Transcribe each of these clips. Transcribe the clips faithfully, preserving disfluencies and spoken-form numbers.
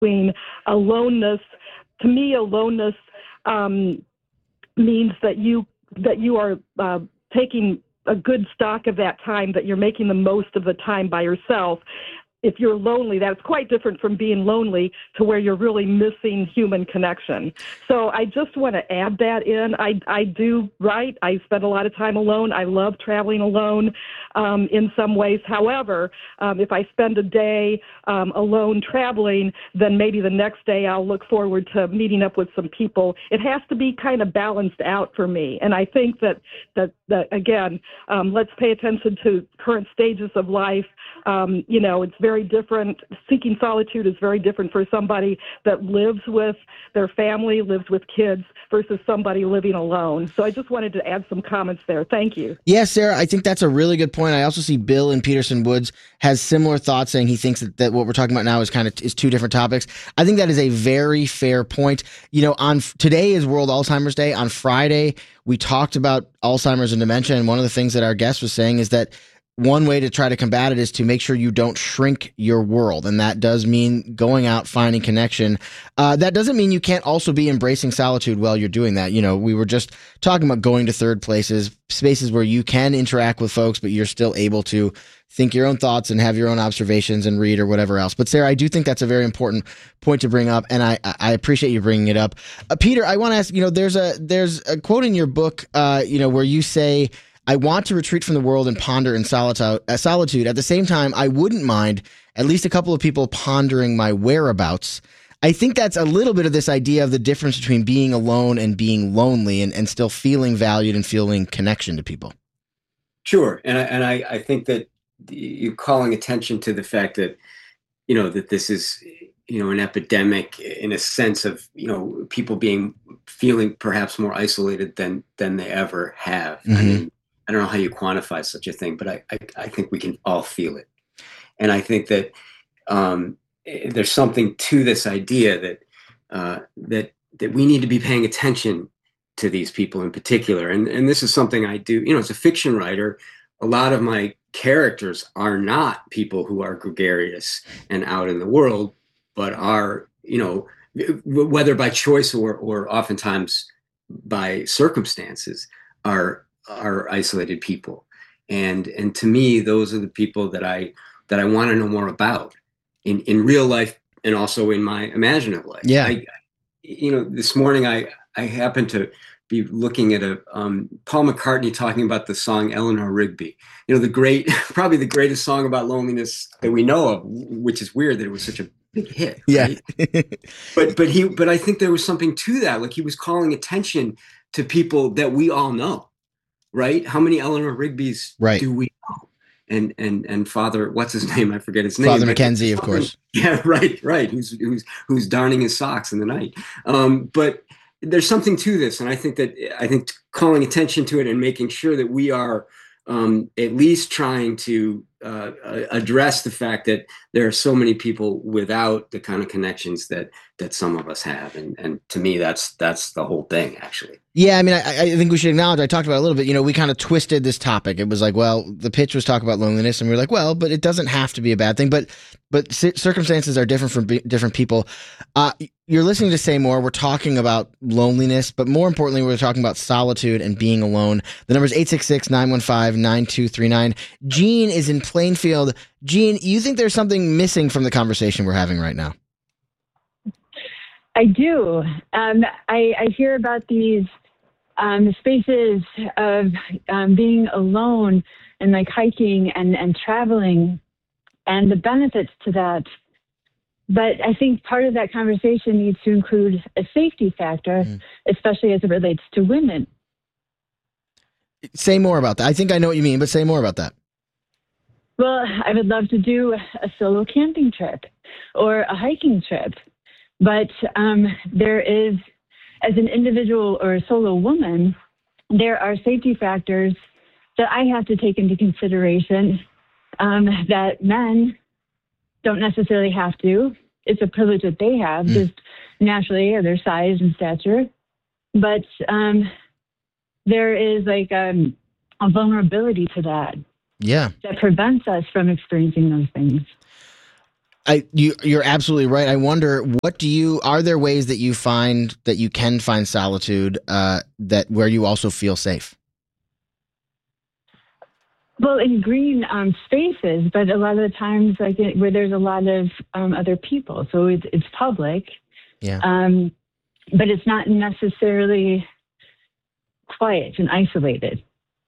between aloneness. To me, aloneness um, means that you that you are uh, taking a good stock of that time, that you're making the most of the time by yourself. If you're lonely, that's quite different from being lonely to where you're really missing human connection. So I just want to add that in. I, I do, right? I spend a lot of time alone. I love traveling alone um, in some ways. However, um, if I spend a day um, alone traveling, then maybe the next day I'll look forward to meeting up with some people. It has to be kind of balanced out for me. And I think that, that, that again, um, let's pay attention to current stages of life. Um, you know, it's very different. Seeking solitude is very different for somebody that lives with their family, lives with kids, versus somebody living alone. So I just wanted to add some comments there. Thank you. Yes, Sarah, I think that's a really good point. I also see Bill in Peterson Woods has similar thoughts, saying he thinks that, that what we're talking about now is kind of is two different topics. I think that is a very fair point. You know, on today is World Alzheimer's Day. On Friday, we talked about Alzheimer's and dementia, and one of the things that our guest was saying is that one way to try to combat it is to make sure you don't shrink your world. And that does mean going out, finding connection. Uh, that doesn't mean you can't also be embracing solitude while you're doing that. You know, we were just talking about going to third places, spaces where you can interact with folks, but you're still able to think your own thoughts and have your own observations and read or whatever else. But Sarah, I do think that's a very important point to bring up, and I, I appreciate you bringing it up. Uh, Peter, I want to ask, you know, there's a, there's a quote in your book, uh, you know, where you say, I want to retreat from the world and ponder in solitude. Uh, solitude. At the same time, I wouldn't mind at least a couple of people pondering my whereabouts. I think that's a little bit of this idea of the difference between being alone and being lonely, and, and still feeling valued and feeling connection to people. Sure. And I, and I, I think that you're calling attention to the fact that, you know, that this is, you know, an epidemic in a sense of, you know, people being feeling perhaps more isolated than, than they ever have. Mm-hmm. I mean, I don't know how you quantify such a thing, but I, I, I think we can all feel it. And I think that um, there's something to this idea that uh, that that we need to be paying attention to these people in particular. And, and this is something I do, you know, as a fiction writer, a lot of my characters are not people who are gregarious and out in the world, but are, you know, whether by choice or, or oftentimes by circumstances, are are isolated people. And and to me, those are the people that I that I want to know more about in, in real life and also in my imaginative life. Yeah. I, you know, this morning I, I happened to be looking at a um, Paul McCartney talking about the song Eleanor Rigby. You know, the great, probably the greatest song about loneliness that we know of, which is weird that it was such a big hit. Right? Yeah. but but he but I think there was something to that. Like he was calling attention to people that we all know. Right? How many Eleanor Rigbys right. do we know? And and and Father, what's his name? I forget his name. Father Mackenzie, of course. Yeah, right, right. Who's who's who's darning his socks in the night. Um, but there's something to this, and I think that I think calling attention to it and making sure that we are um, at least trying to uh, address the fact that there are so many people without the kind of connections that that some of us have, and and to me, that's that's the whole thing, actually. Yeah, I mean, I, I think we should acknowledge, I talked about it a little bit, you know, we kind of twisted this topic. It was like, well, the pitch was talk about loneliness, and we were like, well, but it doesn't have to be a bad thing. But but circumstances are different for different people. Uh, you're listening to Say More. We're talking about loneliness, but more importantly, we're talking about solitude and being alone. The number is eight six six, nine one five, nine two three nine. Jean is in Plainfield. Jean, you think there's something missing from the conversation we're having right now? I do. Um, I, I hear about these um, spaces of um, being alone and like hiking and, and traveling and the benefits to that. But I think part of that conversation needs to include a safety factor, mm. especially as it relates to women. Say more about that. I think I know what you mean, but say more about that. Well, I would love to do a solo camping trip or a hiking trip. But um, there is, as an individual or a solo woman, there are safety factors that I have to take into consideration um, that men don't necessarily have to. It's a privilege that they have, mm. just naturally, or their size and stature. But um, there is like um, a vulnerability to that. Yeah. That prevents us from experiencing those things. I you you're absolutely right. I wonder, what do you are there ways that you find that you can find solitude uh, that where you also feel safe? Well, in green um, spaces, but a lot of the times, like it, where there's a lot of um, other people, so it's it's public. Yeah. Um, but it's not necessarily quiet and isolated.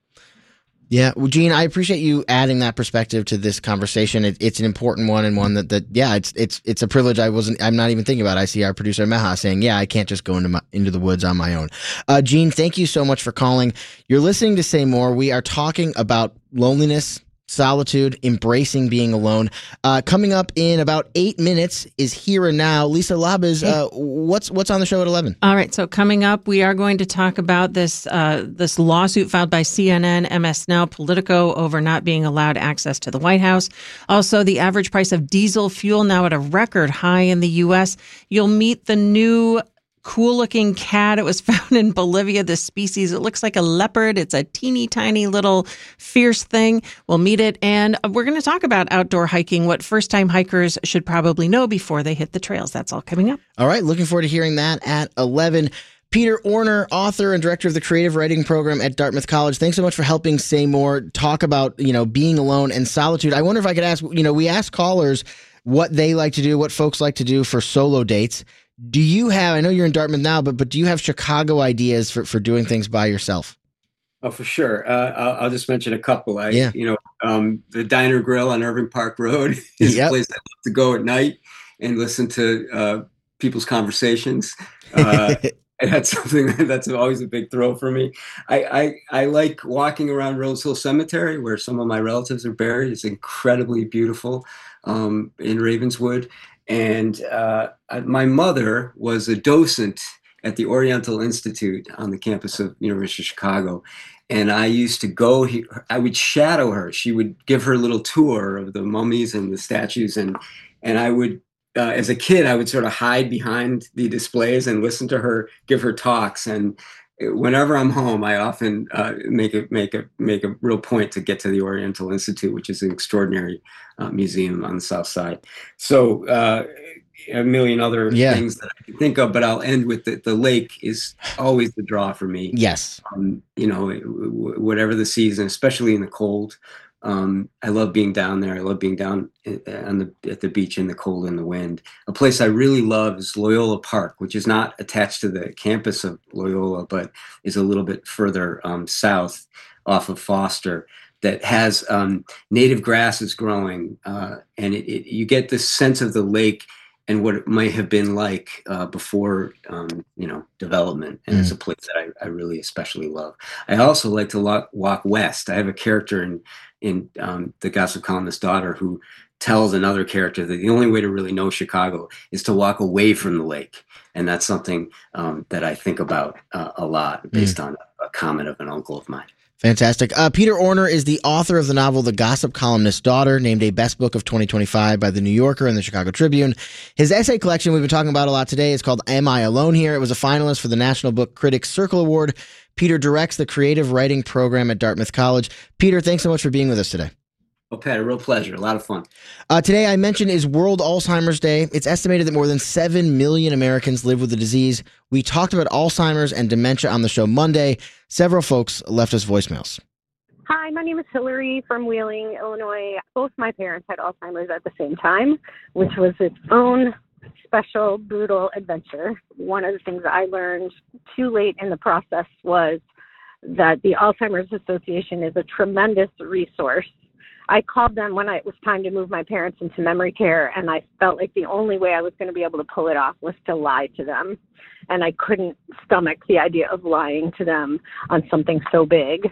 Yeah, well, Gene, I appreciate you adding that perspective to this conversation. It, it's an important one, and one that, that yeah, it's it's it's a privilege. I wasn't. I'm not even thinking about. I see our producer Meha saying, "Yeah, I can't just go into my, into the woods on my own." Uh, Gene, thank you so much for calling. You're listening to Say More. We are talking about loneliness, solitude, embracing being alone. Uh, coming up in about eight minutes is Here and Now. Lisa Labuz, uh, what's what's on the show at eleven? All right, so coming up, we are going to talk about this uh, this lawsuit filed by C N N, M S Now, Politico over not being allowed access to the White House. Also, the average price of diesel fuel now at a record high in the U S. You'll meet the new cool-looking cat. It was found in Bolivia, this species. It looks like a leopard. It's a teeny tiny little fierce thing. We'll meet it, and we're going to talk about outdoor hiking, what first-time hikers should probably know before they hit the trails. That's all coming up. All right, looking forward to hearing that at eleven. Peter Orner, author and director of the creative writing program at Dartmouth College. Thanks so much for helping Say More talk about, you know, being alone and solitude. I wonder if I could ask, you know, we ask callers what they like to do, what folks like to do for solo dates. Do you have, I know you're in Dartmouth now, but but do you have Chicago ideas for, for doing things by yourself? Oh, for sure. Uh, I'll, I'll just mention a couple. I, Yeah. you know, um, the Diner Grill on Irving Park Road is Yep. a place I love to go at night and listen to uh, people's conversations. Uh, and that's something that's always a big thrill for me. I, I, I like walking around Rose Hill Cemetery, where some of my relatives are buried. It's incredibly beautiful um, in Ravenswood. And uh, my mother was a docent at the Oriental Institute on the campus of University of Chicago. And I used to go, I would shadow her. She would give her a little tour of the mummies and the statues. And, and I would, uh, as a kid, I would sort of hide behind the displays and listen to her give her talks. And whenever I'm home, I often uh, make a make a make a real point to get to the Oriental Institute, which is an extraordinary uh, museum on the South Side. So uh, a million other Yeah. things that I can think of, but I'll end with the, the lake is always the draw for me. Yes. Um, you know, w- whatever the season, especially in the cold. Um, I love being down there. I love being down on the at the beach in the cold and the wind. A place I really love is Loyola Park, which is not attached to the campus of Loyola, but is a little bit further um, south off of Foster, that has um, native grasses growing. Uh, and it, it, you get this sense of the lake and what it might have been like uh, before, um, you know, development. And Mm. it's a place that I, I really especially love. I also like to walk, walk west. I have a character in in um, The Gossip Columnist's Daughter who tells another character that the only way to really know Chicago is to walk away from the lake. And that's something um, that I think about uh, a lot based mm. on a comment of an uncle of mine. Fantastic. Uh, Peter Orner is the author of the novel The Gossip Columnist's Daughter, named a best book of twenty twenty-five by The New Yorker and the Chicago Tribune. His essay collection we've been talking about a lot today is called Am I Alone Here? It was a finalist for the National Book Critics Circle Award. Peter directs the creative writing program at Dartmouth College. Peter, thanks so much for being with us today. Well, Pat, a real pleasure. A lot of fun. Uh, today, I mentioned, is World Alzheimer's Day. It's estimated that more than seven million Americans live with the disease. We talked about Alzheimer's and dementia on the show Monday. Several folks left us voicemails. Hi, my name is Hillary from Wheeling, Illinois. Both my parents had Alzheimer's at the same time, which was its own special, brutal adventure. One of the things I learned too late in the process was that the Alzheimer's Association is a tremendous resource. I called them when I, it was time to move my parents into memory care, and I felt like the only way I was going to be able to pull it off was to lie to them. And I couldn't stomach the idea of lying to them on something so big.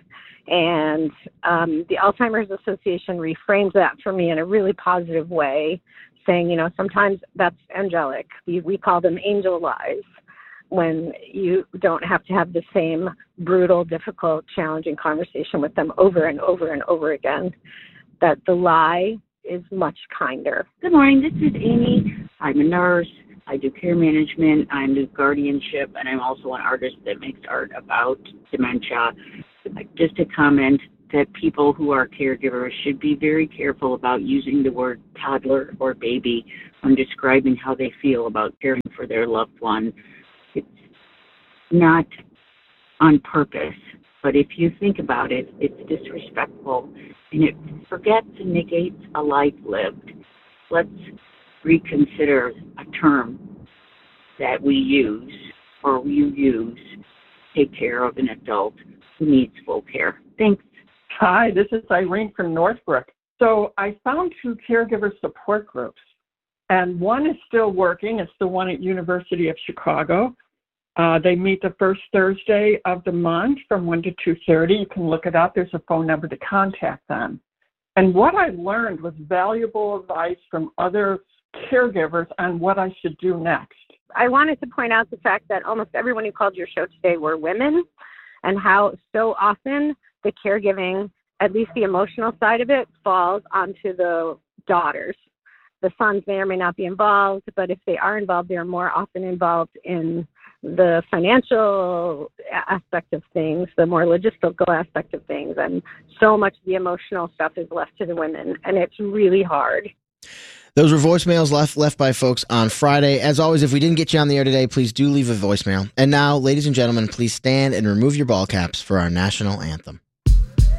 And um, the Alzheimer's Association reframes that for me in a really positive way, saying, you know, sometimes that's angelic. We, we call them angel lies, when you don't have to have the same brutal, difficult, challenging conversation with them over and over and over again, that the lie is much kinder. Good morning, this is Amy. I'm a nurse. I do care management. I do guardianship, and I'm also an artist that makes art about dementia. Like, just to comment that people who are caregivers should be very careful about using the word toddler or baby when describing how they feel about caring for their loved one. It's not on purpose, but if you think about it, it's disrespectful, and it forgets and negates a life lived. Let's reconsider a term that we use, or you use, take care of an adult who needs full care. Thanks. Hi, this is Irene from Northbrook. So I found two caregiver support groups, and one is still working. It's the one at University of Chicago. Uh, they meet the first Thursday of the month from one to two thirty. You can look it up. There's a phone number to contact them. And what I learned was valuable advice from other caregivers on what I should do next. I wanted to point out the fact that almost everyone who called your show today were women, and how so often the caregiving, at least the emotional side of it, falls onto the daughters. The sons may or may not be involved, but if they are involved, they're more often involved in the financial aspect of things, the more logistical aspect of things, and so much of the emotional stuff is left to the women, and it's really hard. Those were voicemails left left by folks on Friday. As always, if we didn't get you on the air today, please do leave a voicemail. And now, ladies and gentlemen, please stand and remove your ball caps for our national anthem.